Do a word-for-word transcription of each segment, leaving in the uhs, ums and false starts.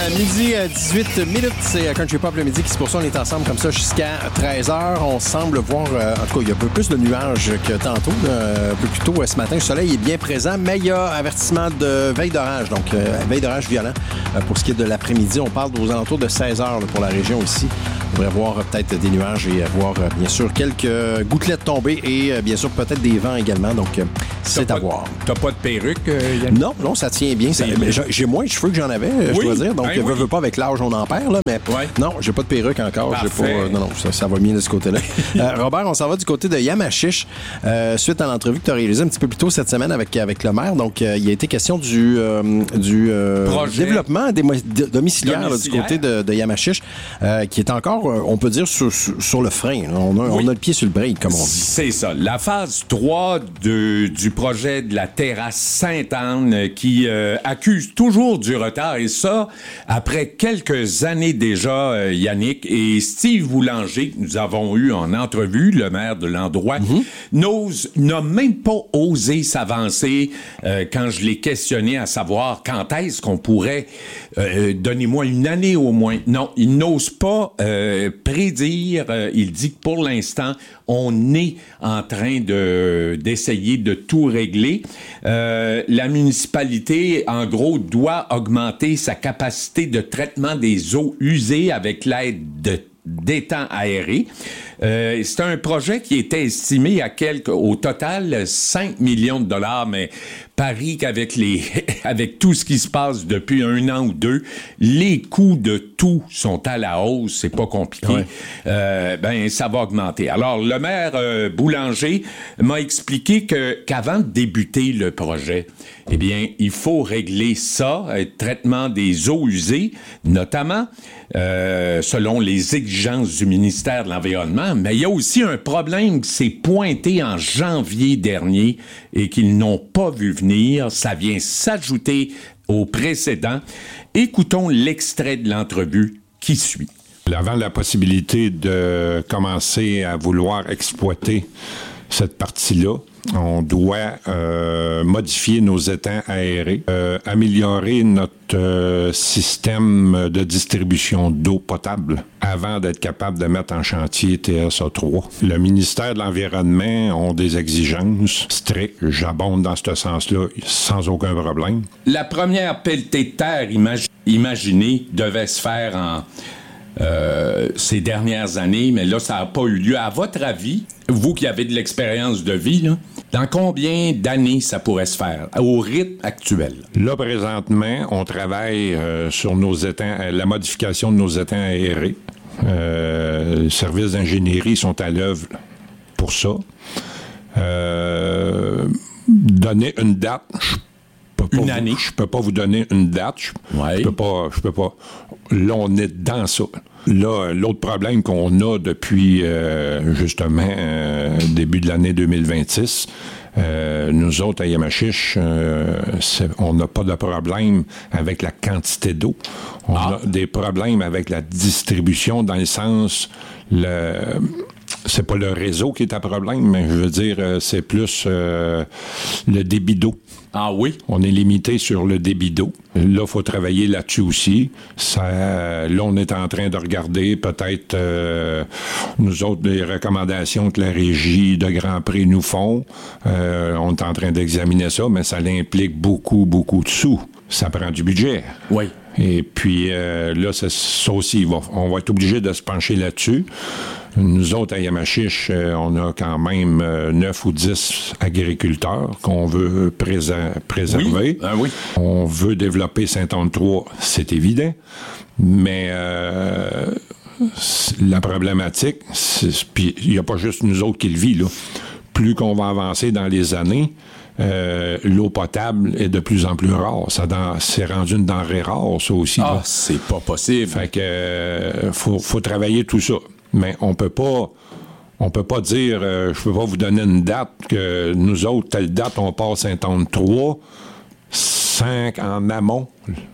midi dix-huit minutes, c'est Country Pop le midi qui se poursuit. On est ensemble comme ça jusqu'à treize heures. On semble voir, euh, en tout cas, il y a un peu plus de nuages que tantôt. Euh, un peu plus tôt euh, ce matin, le soleil est bien présent, mais il y a avertissement de veille d'orage, donc euh, veille d'orage violent. Euh, pour ce qui est de l'après-midi, on parle aux alentours de seize heures là, pour la région ici. On devrait voir euh, peut-être des nuages et voir, euh, bien sûr, quelques gouttelettes tomber et, euh, bien sûr, peut-être des vents également. Donc, euh, c'est à voir. T'as pas de perruque, euh, Yannick? Non, non, ça tient bien. Ça, mais j'ai, j'ai moins de cheveux que j'en avais, oui, je dois dire. Donc, ben, veux, oui. veux pas, avec l'âge, on en perd, là. Mais ouais. non, j'ai pas de perruque encore. J'ai pas, euh, non, non, ça, ça va bien de ce côté-là. euh, Robert, on s'en va du côté de Yamachiche. Euh, suite à l'entrevue que tu as réalisée un petit peu plus tôt cette semaine avec, avec le maire. Donc, euh, il a été question du, euh, du euh, développement des mo- d- domiciliaire, là, du côté de, de Yamachiche, euh, qui est encore, on peut dire, sur, sur, sur le frein. On a, oui. on a le pied sur le break, comme on dit. C'est ça. La phase trois de, du projet de la terrasse Sainte-Anne qui euh, accuse toujours du retard. Et ça, après quelques années déjà, euh, Yannick et Steve Boulanger, que nous avons eu en entrevue, le maire de l'endroit, mm-hmm. n'ose, n'a même pas osé s'avancer euh, quand je l'ai questionné à savoir quand est-ce qu'on pourrait, euh, donnez-moi une année au moins. Non, il n'ose pas euh, prédire. Euh, il dit que pour l'instant, on est en train de d'essayer de tout régler. Euh, la municipalité, en gros, doit augmenter sa capacité de traitement des eaux usées avec l'aide de d'étangs aérés. Euh, c'est un projet qui était estimé à quelque, au total, cinq millions de dollars, mais parie qu'avec les, avec tout ce qui se passe depuis un an ou deux, les coûts de tout sont à la hausse, c'est pas compliqué. Ouais. Euh, ben, ça va augmenter. Alors, le maire euh, Boulanger m'a expliqué que, qu'avant de débuter le projet, eh bien, il faut régler ça, le traitement des eaux usées, notamment, euh, selon les exigences du ministère de l'Environnement. Mais il y a aussi un problème qui s'est pointé en janvier dernier et qu'ils n'ont pas vu venir. Ça vient s'ajouter au précédent. Écoutons l'extrait de l'entrevue qui suit. Avant la possibilité de commencer à vouloir exploiter cette partie-là, on doit euh, modifier nos étangs aérés, euh, améliorer notre euh, système de distribution d'eau potable avant d'être capable de mettre en chantier T S A trois. Le ministère de l'Environnement a des exigences strictes. J'abonde dans ce sens-là sans aucun problème. La première pelletée de terre imag- imaginée devait se faire en... Euh, ces dernières années, mais là, ça n'a pas eu lieu. À votre avis, vous qui avez de l'expérience de vie, là, dans combien d'années ça pourrait se faire, au rythme actuel? Là, présentement, on travaille euh, sur nos étangs, la modification de nos étangs aérés. Euh, les services d'ingénierie sont à l'œuvre pour ça. Euh, donner une date, je Une année. Je peux pas vous donner une date. Je, ouais. je peux pas. Je peux pas. Là, on est dans ça. Là, l'autre problème qu'on a depuis euh, justement euh, début de l'année deux mille vingt-six, euh, nous autres à Yamachiche, euh, on n'a pas de problème avec la quantité d'eau. On ah. a des problèmes avec la distribution dans le sens le c'est pas le réseau qui est un problème, mais je veux dire, c'est plus euh, le débit d'eau. Ah oui? On est limité sur le débit d'eau. Là, il faut travailler là-dessus aussi. Ça, là, on est en train de regarder peut-être, euh, nous autres, les recommandations que la régie de Grand Prix nous font. Euh, on est en train d'examiner ça, mais ça implique beaucoup, beaucoup de sous. Ça prend du budget. Oui. Et puis euh, là, ça, ça aussi, va, on va être obligé de se pencher là-dessus. Nous autres, à Yamachiche, euh, on a quand même euh, neuf ou dix agriculteurs qu'on veut présa- préserver. Oui. Ah oui. On veut développer Saint-Anne-trois, c'est évident. Mais euh, la problématique, puis il n'y a pas juste nous autres qui le vit, là. Plus qu'on va avancer dans les années, Euh, l'eau potable est de plus en plus rare. Ça dans, c'est rendu une denrée rare, ça aussi. Ah, là. c'est pas possible. Fait que euh, faut, faut travailler tout ça. Mais on peut pas on peut pas dire euh, je peux pas vous donner une date que nous autres, telle date, on part Saint-Anne trois, cinq en amont.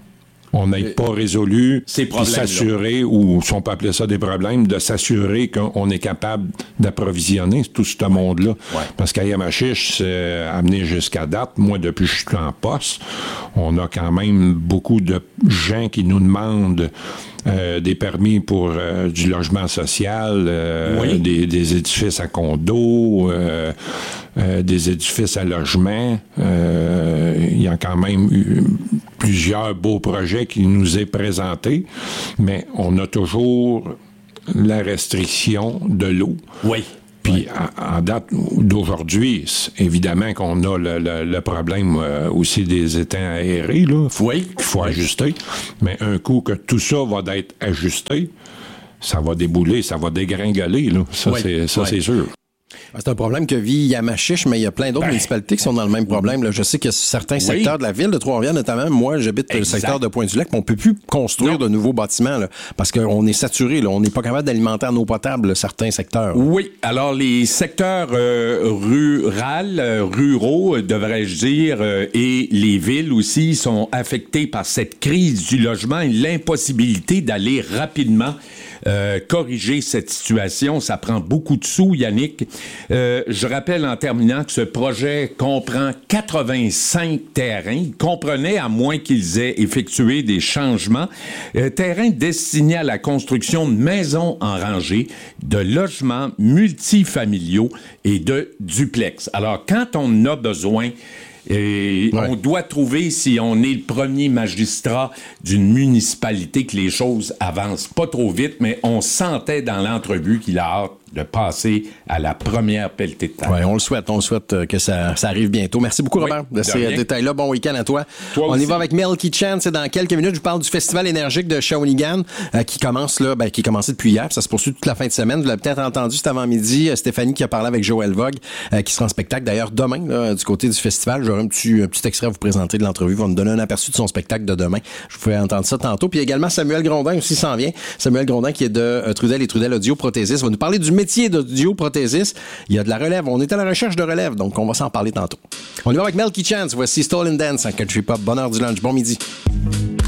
on n'ait pas résolu ces problèmes, s'assurer, ou si on peut appeler ça des problèmes, de s'assurer qu'on est capable d'approvisionner tout ce monde-là. Ouais. Parce qu'à Yamachiche, c'est amené jusqu'à date, moi, depuis que je suis en poste, on a quand même beaucoup de gens qui nous demandent Euh, des permis pour euh, du logement social, euh, oui. des, des édifices à condos, euh, euh, des édifices à logement. Euh, il y a quand même eu plusieurs beaux projets qui nous est présentés, mais on a toujours la restriction de l'eau. Oui. Puis, en, en date d'aujourd'hui, évidemment qu'on a le, le, le problème euh, aussi des étangs aérés, là. Faut, oui. Il faut ajuster. Mais un coup que tout ça va être ajusté, ça va débouler, ça va dégringoler, là. Ça, oui. c'est, ça oui. c'est sûr. C'est un problème que vit Yamachiche, mais il y a plein d'autres ben, municipalités qui sont dans le même problème. Là. Je sais que certains oui. secteurs de la ville de Trois-Rivières, notamment, moi, j'habite exact. le secteur de Pointe-du-Lac, mais on peut plus construire non. de nouveaux bâtiments là, parce qu'on est saturé. Là. On n'est pas capable d'alimenter en eau potable là, certains secteurs. Là. Oui. Alors, les secteurs euh, ruraux, euh, ruraux, euh, devrais-je dire, euh, et les villes aussi sont affectés par cette crise du logement et l'impossibilité d'aller rapidement Euh, corriger cette situation. Ça prend beaucoup de sous, Yannick. Euh, je rappelle en terminant que ce projet comprend quatre-vingt-cinq terrains. Il comprenait, à moins qu'ils aient effectué des changements, euh, terrains destinés à la construction de maisons en rangée, de logements multifamiliaux et de duplex. Alors, quand on a besoin Et ouais. on doit trouver, si on est le premier magistrat d'une municipalité, que les choses avancent pas trop vite, mais on sentait dans l'entrevue qu'il a hâte de passer à la première pelletée de terre. Oui, on le souhaite. On le souhaite que ça, ça arrive bientôt. Merci beaucoup, oui, Robert, de, de ces rien. détails-là. Bon week-end à toi. toi on aussi. y va avec Melky Chan. C'est dans quelques minutes. Je vous parle du Festival énergique de Shawinigan euh, qui commence là, ben, qui a commencé depuis hier. Ça se poursuit toute la fin de semaine. Vous l'avez peut-être entendu cet avant-midi. Euh, Stéphanie qui a parlé avec Joël Vogue, euh, qui sera en spectacle d'ailleurs demain là, du côté du festival. J'aurai un petit, un petit extrait à vous présenter de l'entrevue. Il va nous donner un aperçu de son spectacle de demain. Je vous ferai entendre ça tantôt. Puis également Samuel Grondin aussi s'en vient. Samuel Grondin qui est de euh, Trudel et Trudel Audioprothésiste va nous parler du métier d'audio prothésiste. Il y a de la relève. On est à la recherche de relève, donc on va s'en parler tantôt. On y va avec Melky Chance. Voici Stolen Dance en Country Pop. Bonne heure du lunch. Bon midi.